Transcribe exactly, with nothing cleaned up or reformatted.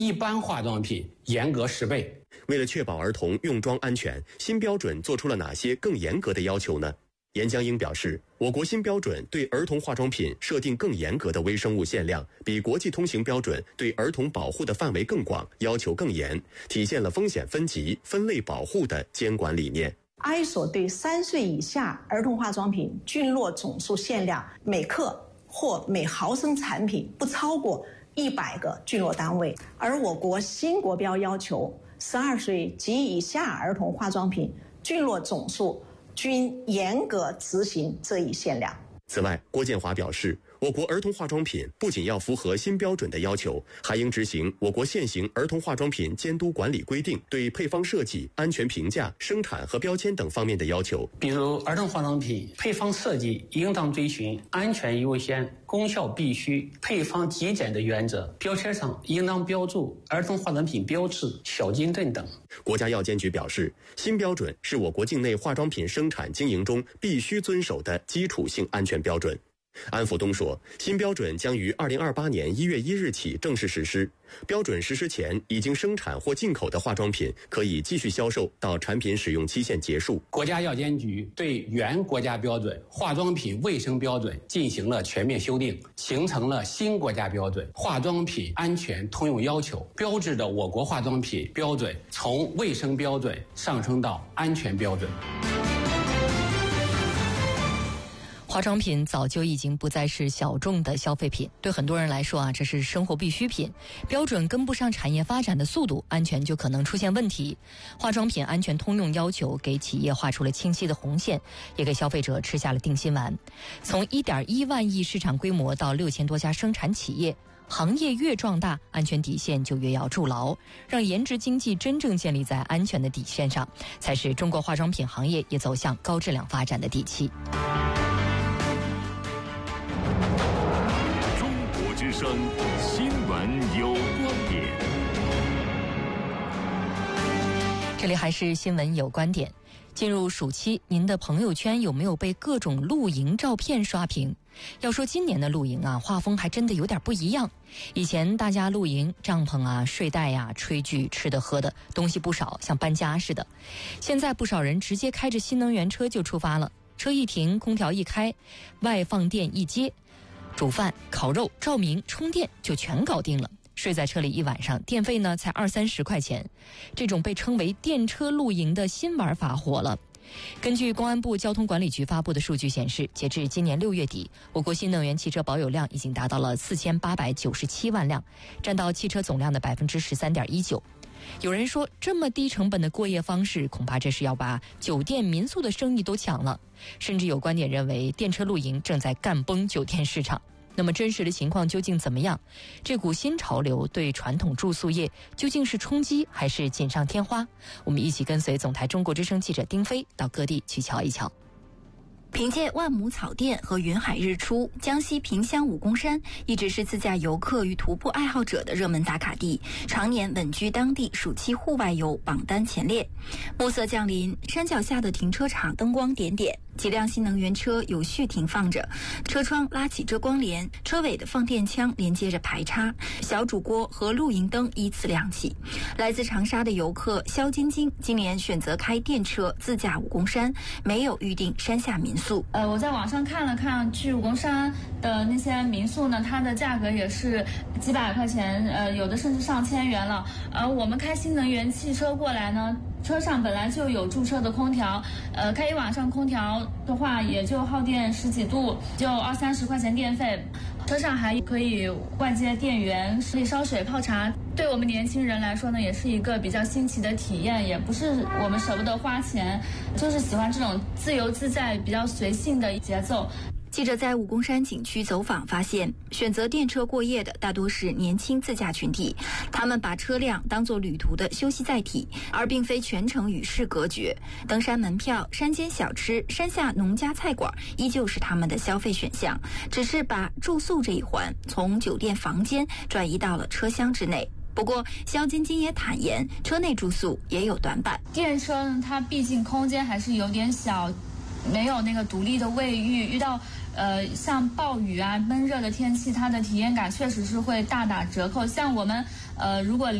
一般化妆品严格十倍。 为了确保儿童用妆安全，新标准做出了哪些更严格的要求呢？严江英表示，我国新标准对儿童化妆品设定更严格的微生物限量，比国际通行标准对儿童保护的范围更广，要求更严，体现了风险分级、分类保护的监管理念。 I S O 对三岁以下儿童化妆品菌落总数限量每克或每毫升产品不超过一百个菌落单位，而我国新国标要求十二岁及以下儿童化妆品菌落总数均严格执行这一限量。 此外，郭建华表示，我国儿童化妆品不仅要符合新标准的要求，还应执行我国现行儿童化妆品监督管理规定对配方设计、安全评价、生产和标签等方面的要求。 比如，儿童化妆品配方设计应当遵循安全优先、功效必须、配方极简的原则，标签上应当标注儿童化妆品标志、小金盾等。 国家药监局表示，新标准是我国境内化妆品生产经营中必须遵守的基础性安全标准。安福东说，新标准将于二零二八年一月一日起正式实施。标准实施前已经生产或进口的化妆品可以继续销售到产品使用期限结束。 国家药监局对原国家标准化妆品卫生标准进行了全面修订，形成了新国家标准化妆品安全通用要求，标志着我国化妆品标准从卫生标准上升到安全标准。 化妆品早就已经不再是小众的消费品，对很多人来说啊，这是生活必需品。标准跟不上产业发展的速度，安全就可能出现问题。化妆品安全通用要求给企业画出了清晰的红线，也给消费者吃下了定心丸。从 一点一万亿市场规模到六千多家生产企业，行业越壮大，安全底线就越要筑牢，让颜值经济真正建立在安全的底线上，才是中国化妆品行业也走向高质量发展的底气。 之声新闻有观点， 这里还是新闻有观点。进入暑期，您的朋友圈有没有被各种露营照片刷屏？要说今年的露营啊，画风还真的有点不一样。以前大家露营，帐篷啊、睡袋呀、炊具、吃的喝的东西不少，像搬家似的。现在不少人直接开着新能源车就出发了，车一停，空调一开，外放电一接，煮饭、烤肉、照明、充电就全搞定了。睡在车里一晚上，电费呢才二三十块钱。这种被称为电车露营的新玩法火了。根据公安部交通管理局发布的数据显示，截至今年六月底，我国新能源汽车保有量已经达到了四千八百九十七万辆，占到汽车总量的百分之十三点一九。有人说，这么低成本的过夜方式，恐怕这是要把酒店民宿的生意都抢了。甚至有观点认为，电车露营正在干崩酒店市场。那么真实的情况究竟怎么样？这股新潮流对传统住宿业究竟是冲击还是锦上添花？我们一起跟随总台中国之声记者丁飞到各地去瞧一瞧。 凭借万亩草甸和云海日出，江西萍乡武功山一直是自驾游客与徒步爱好者的热门打卡地，常年稳居当地暑期户外游榜单前列。暮色降临，山脚下的停车场灯光点点，几辆新能源车有序停放着，车窗拉起遮光帘，车尾的放电枪连接着排插，小主锅和露营灯依次亮起。来自长沙的游客肖晶晶今年选择开电车自驾武功山，没有预定山下民宿。 呃，我在网上看了看去武功山的那些民宿呢，它的价格也是几百块钱，呃，有的甚至上千元了。而、呃、我们开新能源汽车过来呢，车上本来就有驻车的空调，呃，开一晚上空调的话，也就耗电十几度，就二三十块钱电费。车上还可以外接电源，可以烧水泡茶。对我们年轻人来说呢，也是一个比较新奇的体验，也不是我们舍不得花钱，就是喜欢这种自由自在、比较随性的节奏。 记者在武功山景区走访发现，选择电车过夜的大多是年轻自驾群体，他们把车辆当作旅途的休息载体，而并非全程与世隔绝。登山门票、山间小吃、山下农家菜馆依旧是他们的消费选项，只是把住宿这一环从酒店房间转移到了车厢之内。不过肖晶晶也坦言，车内住宿也有短板。 电车呢，它毕竟空间还是有点小， 没有那个独立的卫浴，遇到呃像暴雨啊、闷热的天气，它的体验感确实是会大打折扣。像我们呃如果